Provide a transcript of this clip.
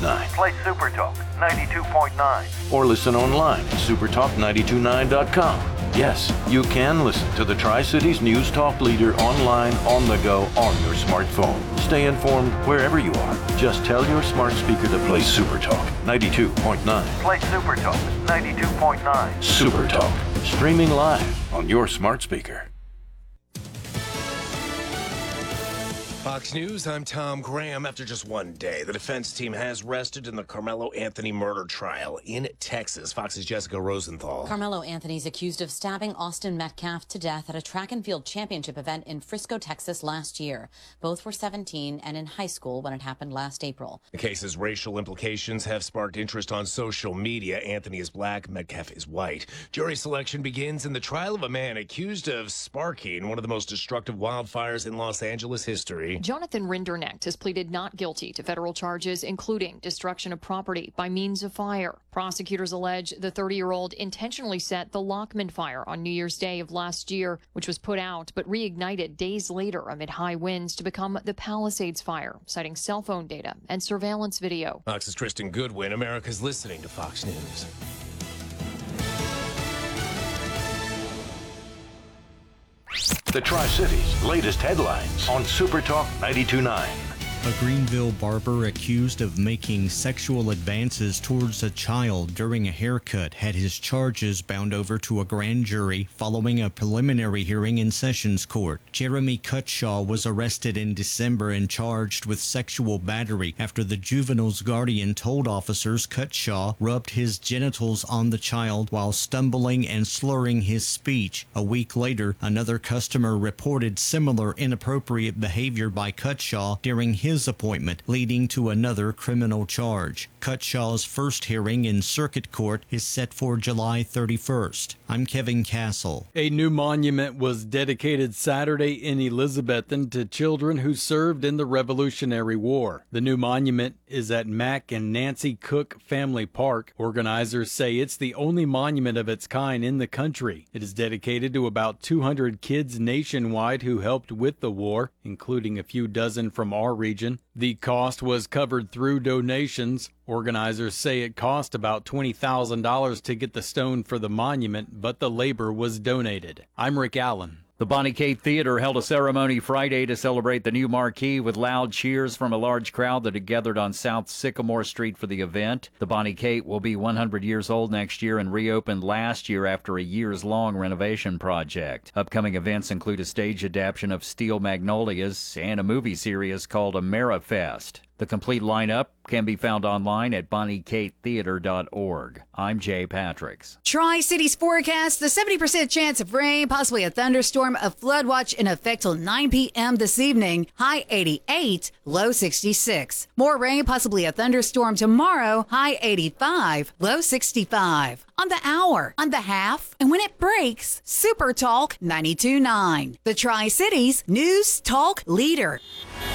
92.9. Play Super Talk 92.9. Or listen online at supertalk929.com. Yes, you can listen to the Tri-Cities News Talk Leader online, on the go, on your smartphone. Stay informed wherever you are. Just tell your smart speaker to play Super Talk 92.9. Play Super Talk 92.9. Super Talk, streaming live on your smart speaker. Fox News, I'm Tom Graham. After just one day, the defense team has rested in the Carmelo Anthony murder trial in Texas. Fox's Jessica Rosenthal. Carmelo Anthony's accused of stabbing Austin Metcalf to death at a track and field championship event in Frisco, Texas last year. Both were 17 and in high school when it happened last April. The case's racial implications have sparked interest on social media. Anthony is black, Metcalf is white. Jury selection begins in the trial of a man accused of sparking one of the most destructive wildfires in Los Angeles history. Jonathan Rinderknecht has pleaded not guilty to federal charges, including destruction of property by means of fire. Prosecutors allege the 30-year-old intentionally set the Lockman fire on New Year's Day of last year, which was put out but reignited days later amid high winds to become the Palisades fire, citing cell phone data and surveillance video. Fox's Tristan Goodwin. America's listening to Fox News. The Tri-Cities' latest headlines on Super Talk 92.9. A Greenville barber accused of making sexual advances towards a child during a haircut had his charges bound over to a grand jury following a preliminary hearing in Sessions Court. Jeremy Cutshaw was arrested in December and charged with sexual battery after the juvenile's guardian told officers Cutshaw rubbed his genitals on the child while stumbling and slurring his speech. A week later, another customer reported similar inappropriate behavior by Cutshaw during his appointment, leading to another criminal charge. Cutshaw's first hearing in circuit court is set for July 31st. I'm Kevin Castle. A new monument was dedicated Saturday in Elizabethton to children who served in the Revolutionary War. The new monument is at Mac and Nancy Cook Family Park. Organizers say it's the only monument of its kind in the country. It is dedicated to about 200 kids nationwide who helped with the war, including a few dozen from our region. The cost was covered through donations. Organizers say it cost about $20,000 to get the stone for the monument, but the labor was donated. I'm Rick Allen. The Bonnie Kate Theater held a ceremony Friday to celebrate the new marquee with loud cheers from a large crowd that had gathered on South Sycamore Street for the event. The Bonnie Kate will be 100 years old next year and reopened last year after a years-long renovation project. Upcoming events include a stage adaptation of Steel Magnolias and a movie series called AmeriFest. The complete lineup can be found online at BonnieKateTheater.org. I'm Jay Patricks. Tri-Cities forecast, the 70% chance of rain, possibly a thunderstorm, a flood watch in effect till 9 p.m. this evening. High 88, low 66. More rain, possibly a thunderstorm tomorrow. High 85, low 65. On the hour, on the half, and when it breaks, Super Talk 92.9. The Tri-Cities News Talk Leader.